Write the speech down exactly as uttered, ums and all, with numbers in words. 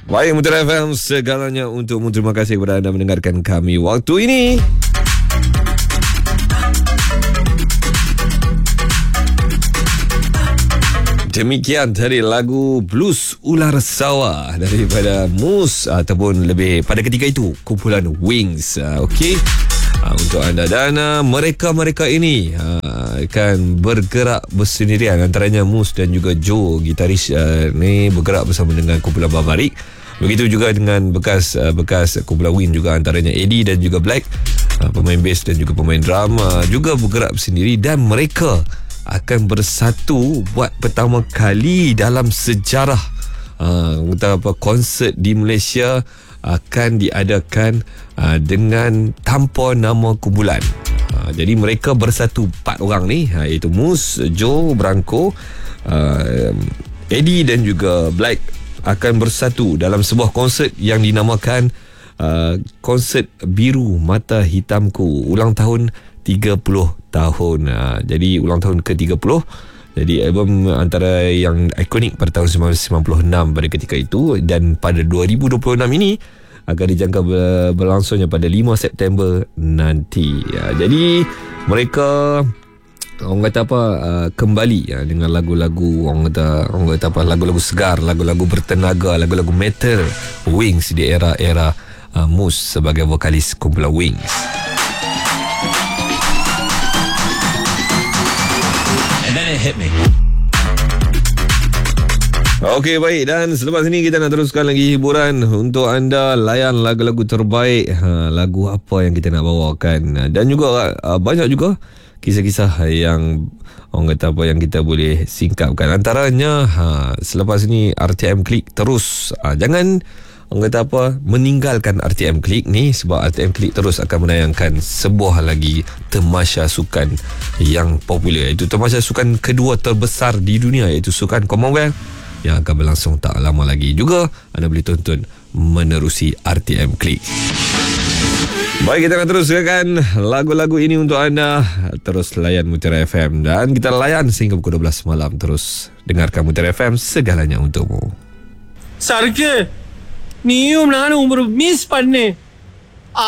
Baik, Mutiara F M, segalanya untukmu. Terima kasih kepada anda mendengarkan kami waktu ini. Demikian tadi lagu Blues Ular Sawah daripada Mus, ataupun lebih pada ketika itu kumpulan Wings. Okey, untuk anda. Dan uh, mereka-mereka ini uh, akan bergerak bersendirian. Antaranya Mus dan juga Joe, gitaris uh, ni bergerak bersama dengan kumpulan Barbaric. Begitu juga dengan bekas uh, bekas kumpulan Wings juga, antaranya Eddie dan juga Black, uh, pemain bass dan juga pemain drum, uh, juga bergerak bersendiri. Dan mereka akan bersatu buat pertama kali dalam sejarah uh, apa, konsert di Malaysia akan diadakan uh, dengan tanpa nama kumpulan. Uh, jadi mereka bersatu empat orang ni, uh, iaitu Mus, Joe, Branko, uh, Eddie dan juga Black akan bersatu dalam sebuah konsert yang dinamakan uh, konsert Biru Mata Hitamku, ulang tahun tiga puluh tahun. Ha, jadi ulang tahun ke tiga puluh. Jadi album antara yang ikonik pada tahun sembilan belas sembilan puluh enam pada ketika itu, dan pada dua ribu dua puluh enam ini akan dijangka berlangsungnya pada lima September nanti. Ha, jadi mereka orang kata apa uh, kembali ya, dengan lagu-lagu orang kata orang kata apa lagu-lagu segar, lagu-lagu bertenaga, lagu-lagu metal Wings di era-era uh, Mus sebagai vokalis kumpulan Wings. Hit me. Okey, baik, dan selepas ini kita nak teruskan lagi hiburan untuk anda. Layan lagu-lagu terbaik, ha, lagu apa yang kita nak bawakan, dan juga uh, banyak juga kisah-kisah yang orang kata apa yang kita boleh singkapkan. Antaranya ha, selepas ini R T M Click terus, ha, jangan orang kata apa meninggalkan R T M Click ni, sebab R T M Click terus akan menayangkan sebuah lagi tamasya sukan yang popular, iaitu tamasya sukan kedua terbesar di dunia, iaitu sukan Commonwealth yang akan berlangsung tak lama lagi. Juga anda boleh tonton menerusi R T M Click. Baik, kita akan teruskan lagu-lagu ini untuk anda. Terus layan Mutiara F M, dan kita layan sehingga pukul dua belas malam. Terus dengarkan Mutiara F M, segalanya untukmu. Sarke நீயும் நானும் ஒரு மிஸ் பண்ணேன்.